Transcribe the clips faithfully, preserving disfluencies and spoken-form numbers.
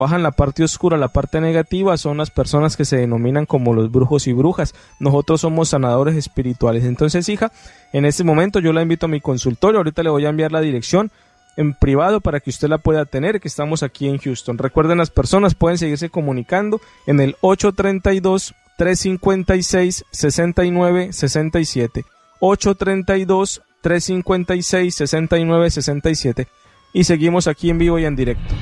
trabajan la parte oscura, la parte negativa, son las personas que se denominan como los brujos y brujas. Nosotros somos sanadores espirituales. Entonces, hija, en este momento yo la invito a mi consultorio. Ahorita le voy a enviar la dirección en privado para que usted la pueda tener, que estamos aquí en Houston. Recuerden, las personas pueden seguirse comunicando en el ocho tres dos, tres cinco seis, seis nueve seis siete. ocho tres dos, tres cinco seis, seis nueve seis siete. Y seguimos aquí en vivo y en directo.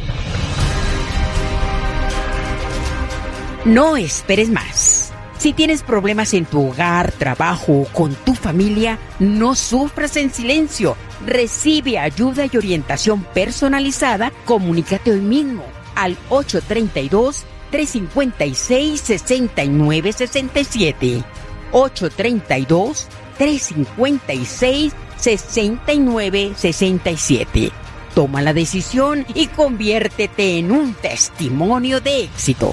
No esperes más. Si tienes problemas en tu hogar, trabajo o con tu familia, no sufras en silencio. Recibe ayuda y orientación personalizada. Comunícate hoy mismo al ocho tres dos, tres cinco seis, seis nueve seis siete. ocho tres dos, tres cinco seis, seis nueve seis siete. Toma la decisión y conviértete en un testimonio de éxito.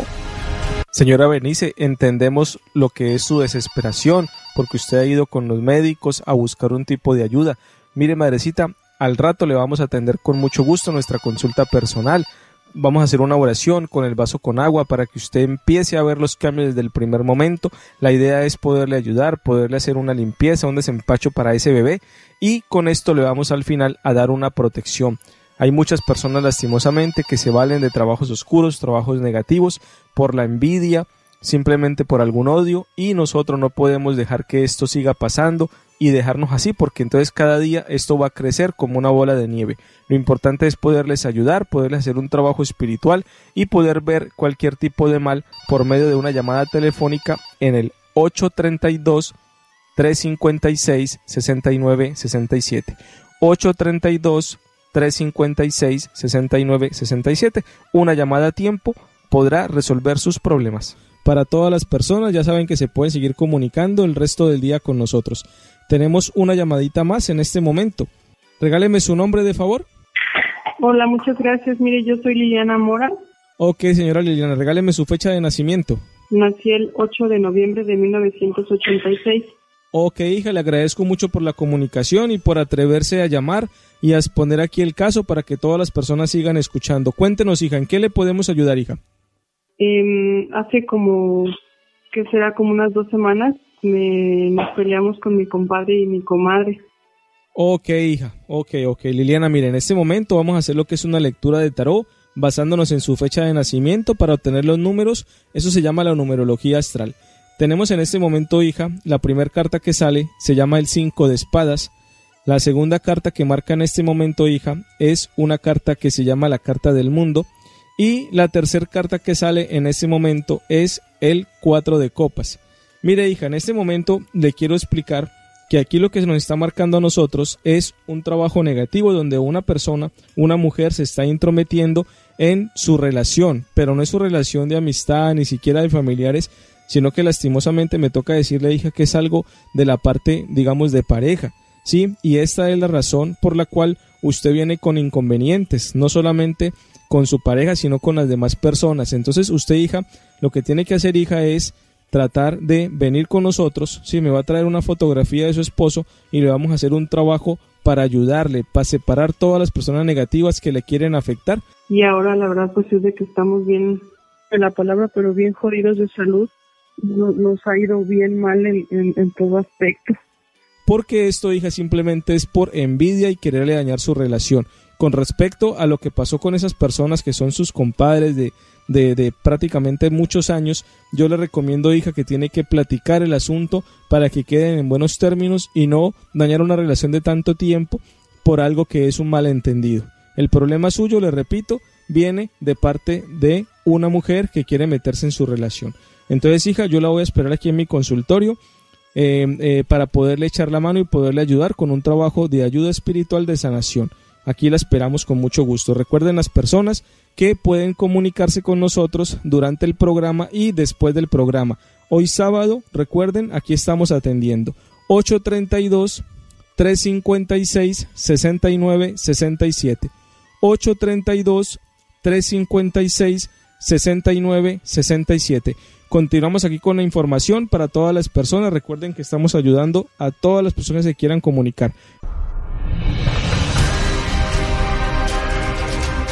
Señora Bernice, entendemos lo que es su desesperación, porque usted ha ido con los médicos a buscar un tipo de ayuda. Mire, madrecita, al rato le vamos a atender con mucho gusto nuestra consulta personal. Vamos a hacer una oración con el vaso con agua para que usted empiece a ver los cambios desde el primer momento. La idea es poderle ayudar, poderle hacer una limpieza, un desempacho para ese bebé, y con esto le vamos al final a dar una protección. Hay muchas personas lastimosamente que se valen de trabajos oscuros, trabajos negativos, por la envidia, simplemente por algún odio, y nosotros no podemos dejar que esto siga pasando y dejarnos así, porque entonces cada día esto va a crecer como una bola de nieve. Lo importante es poderles ayudar, poderles hacer un trabajo espiritual y poder ver cualquier tipo de mal por medio de una llamada telefónica en el ocho tres dos, tres cinco seis, seis nueve seis siete. ocho tres dos, tres cinco seis, seis nueve seis siete. Una llamada a tiempo podrá resolver sus problemas. Para todas las personas, ya saben que se pueden seguir comunicando el resto del día con nosotros. Tenemos una llamadita más en este momento. Regáleme su nombre, de favor. Hola, muchas gracias. Mire, yo soy Liliana Mora. Ok, señora Liliana, regáleme su fecha de nacimiento. Nací el ocho de noviembre de mil novecientos ochenta y seis. Ok, hija, le agradezco mucho por la comunicación y por atreverse a llamar y a exponer aquí el caso para que todas las personas sigan escuchando. Cuéntenos, hija, ¿en qué le podemos ayudar, hija? Eh, hace como, que será como unas dos semanas, me, nos peleamos con mi compadre y mi comadre. Ok, hija, ok, ok. Liliana, mire, en este momento vamos a hacer lo que es una lectura de tarot, basándonos en su fecha de nacimiento para obtener los números. Eso se llama la numerología astral. Tenemos en este momento, hija, la primera carta que sale se llama el cinco de espadas. La segunda carta que marca en este momento, hija, es una carta que se llama la carta del mundo. Y la tercera carta que sale en este momento es el cuatro de copas. Mire, hija, en este momento le quiero explicar que aquí lo que nos está marcando a nosotros es un trabajo negativo donde una persona, una mujer se está intrometiendo en su relación, pero no es su relación de amistad ni siquiera de familiares, sino que lastimosamente me toca decirle, hija, que es algo de la parte, digamos, de pareja, ¿sí? Y esta es la razón por la cual usted viene con inconvenientes, no solamente con su pareja, sino con las demás personas. Entonces usted, hija, lo que tiene que hacer, hija, es tratar de venir con nosotros, sí, me va a traer una fotografía de su esposo y le vamos a hacer un trabajo para ayudarle, para separar todas las personas negativas que le quieren afectar. Y ahora la verdad pues es de que estamos bien, en la palabra, pero bien jodidos de salud. No, nos ha ido bien mal en, en, en todo aspecto. Porque esto, hija, simplemente es por envidia y quererle dañar su relación. Con respecto a lo que pasó con esas personas que son sus compadres de, de, de prácticamente muchos años, yo le recomiendo, hija, que tiene que platicar el asunto para que queden en buenos términos y no dañar una relación de tanto tiempo por algo que es un malentendido. El problema suyo, le repito, viene de parte de una mujer que quiere meterse en su relación. Entonces, hija, yo la voy a esperar aquí en mi consultorio eh, eh, para poderle echar la mano y poderle ayudar con un trabajo de ayuda espiritual de sanación. Aquí la esperamos con mucho gusto. Recuerden las personas que pueden comunicarse con nosotros durante el programa y después del programa. Hoy sábado, recuerden, aquí estamos atendiendo. ocho tres dos, tres cinco seis, seis nueve seis siete. ocho tres dos, tres cinco seis, seis nueve seis siete. Continuamos aquí con la información para todas las personas. Recuerden que estamos ayudando a todas las personas que quieran comunicar.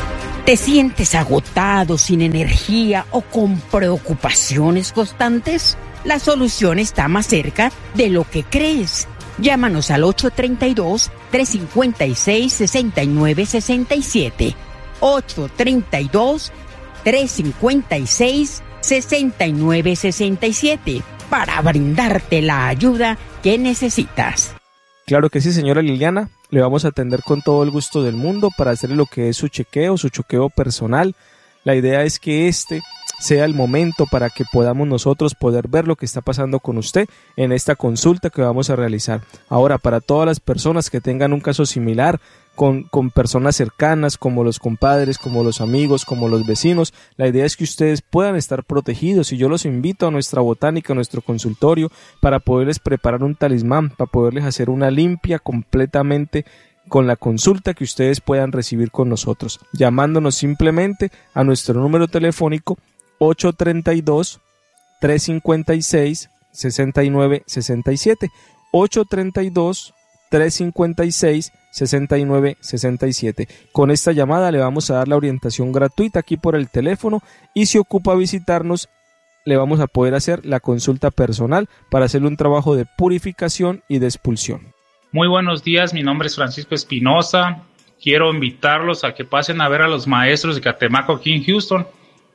¿Te sientes agotado, sin energía o con preocupaciones constantes? La solución está más cerca de lo que crees. Llámanos al ocho tres dos, tres cinco seis, seis nueve seis siete. ocho tres dos, tres cinco seis, seis nueve seis siete para brindarte la ayuda que necesitas. Claro que sí, señora Liliana. Le vamos a atender con todo el gusto del mundo para hacerle lo que es su chequeo, su chequeo personal. La idea es que este sea el momento para que podamos nosotros poder ver lo que está pasando con usted en esta consulta que vamos a realizar. Ahora, para todas las personas que tengan un caso similar, con, con personas cercanas, como los compadres, como los amigos, como los vecinos, la idea es que ustedes puedan estar protegidos, y yo los invito a nuestra botánica, a nuestro consultorio, para poderles preparar un talismán, para poderles hacer una limpia completamente con la consulta que ustedes puedan recibir con nosotros, llamándonos simplemente a nuestro número telefónico ocho tres dos, tres cinco seis, seis nueve seis siete, ocho tres dos, tres cinco seis, seis nueve seis siete. Con esta llamada le vamos a dar la orientación gratuita aquí por el teléfono, y si ocupa visitarnos, le vamos a poder hacer la consulta personal para hacerle un trabajo de purificación y de expulsión. Muy buenos días, mi nombre es Francisco Espinosa. Quiero invitarlos a que pasen a ver a los maestros de Catemaco aquí en Houston.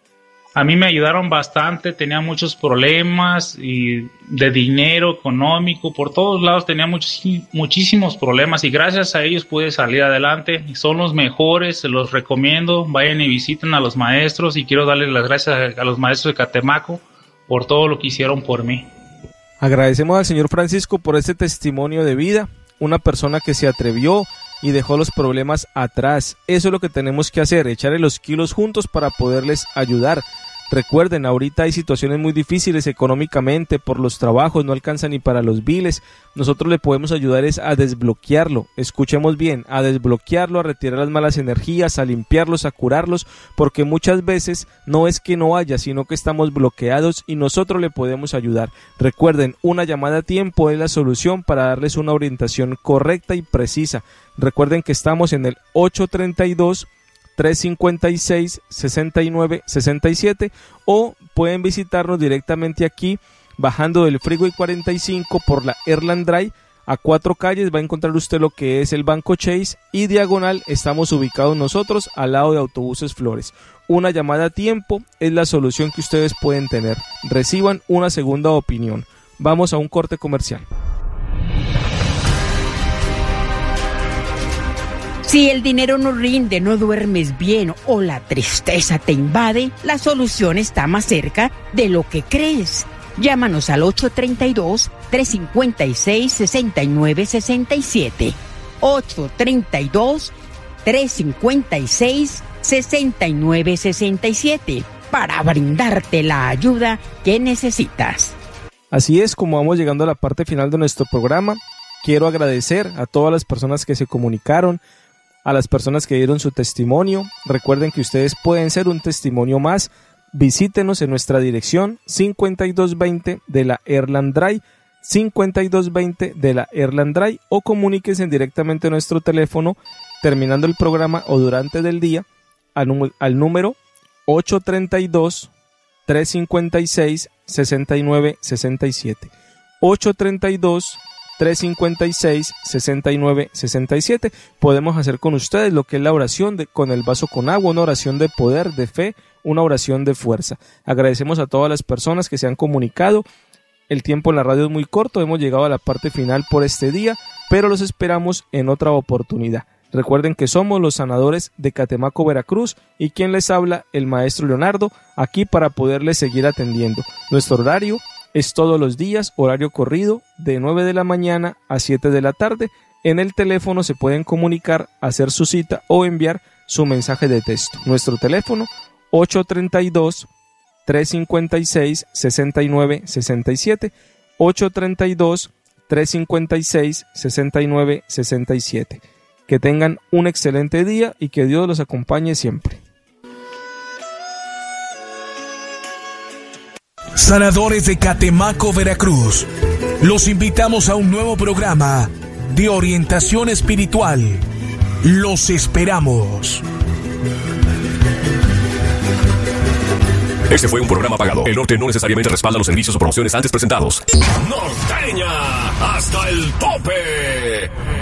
A mí me ayudaron bastante, tenía muchos problemas y de dinero, económico, por todos lados tenía muchos, muchísimos problemas, y gracias a ellos pude salir adelante. Son los mejores, se los recomiendo, vayan y visiten a los maestros, y quiero darles las gracias a los maestros de Catemaco por todo lo que hicieron por mí. Agradecemos al señor Francisco por este testimonio de vida, una persona que se atrevió y dejó los problemas atrás. Eso es lo que tenemos que hacer, echarle los kilos juntos para poderles ayudar. Recuerden, ahorita hay situaciones muy difíciles económicamente, por los trabajos no alcanza ni para los biles. Nosotros le podemos ayudar es a desbloquearlo, escuchemos bien, a desbloquearlo, a retirar las malas energías, a limpiarlos, a curarlos, porque muchas veces no es que no haya, sino que estamos bloqueados y nosotros le podemos ayudar. Recuerden, una llamada a tiempo es la solución para darles una orientación correcta y precisa. Recuerden que estamos en el ocho tres dos, tres cinco seis, seis nueve seis siete, o pueden visitarnos directamente aquí bajando del Freeway cuarenta y cinco por la Erland Drive a cuatro calles. Va a encontrar usted lo que es el Banco Chase, y diagonal estamos ubicados nosotros al lado de Autobuses Flores. Una llamada a tiempo es la solución que ustedes pueden tener. Reciban una segunda opinión. Vamos a un corte comercial. Si el dinero no rinde, no duermes bien o la tristeza te invade, la solución está más cerca de lo que crees. Llámanos al ocho tres dos, tres cinco seis, seis nueve seis siete. ocho tres dos, tres cinco seis, seis nueve seis siete para brindarte la ayuda que necesitas. Así es como vamos llegando a la parte final de nuestro programa. Quiero agradecer a todas las personas que se comunicaron, a las personas que dieron su testimonio. Recuerden que ustedes pueden ser un testimonio más. Visítenos en nuestra dirección cincuenta y dos veinte de la Erland Drive, cincuenta y dos veinte de la Erland Drive, o comuníquense directamente a nuestro teléfono terminando el programa o durante el día al, al número ocho tres dos, tres cinco seis, seis nueve seis siete. ocho tres dos, tres cinco seis, seis nueve seis siete. Podemos hacer con ustedes lo que es la oración de, con el vaso con agua, una oración de poder, de fe, una oración de fuerza. Agradecemos a todas las personas que se han comunicado. El tiempo en la radio es muy corto, hemos llegado a la parte final por este día, pero los esperamos en otra oportunidad. Recuerden que somos los sanadores de Catemaco, Veracruz, y quien les habla, el maestro Leonardo, aquí para poderles seguir atendiendo. Nuestro horario es todos los días, horario corrido, de nueve de la mañana a siete de la tarde. En el teléfono se pueden comunicar, hacer su cita o enviar su mensaje de texto. Nuestro teléfono ocho tres dos, tres cinco seis, seis nueve seis siete, ocho tres dos, tres cinco seis, seis nueve seis siete. Que tengan un excelente día y que Dios los acompañe siempre. Sanadores de Catemaco, Veracruz, los invitamos a un nuevo programa de orientación espiritual. Los esperamos. Este fue un programa pagado. El norte no necesariamente respalda los servicios o promociones antes presentados. Norteña hasta el tope.